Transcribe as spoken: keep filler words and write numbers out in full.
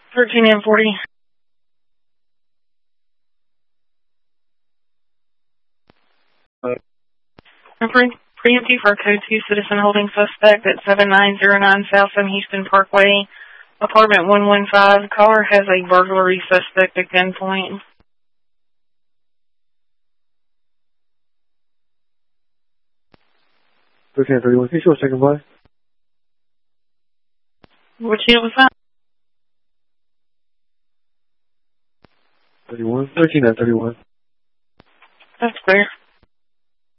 thirteen and forty. Uh, Pre- Preemptive for Code two citizen holding suspect at seven nine zero nine South San Houston Parkway, apartment one one five. Caller has a burglary suspect at gunpoint. thirteen and thirty-one. Can you show a second by? Which unit was that? thirty-one. thirteen and thirty-one. That's clear.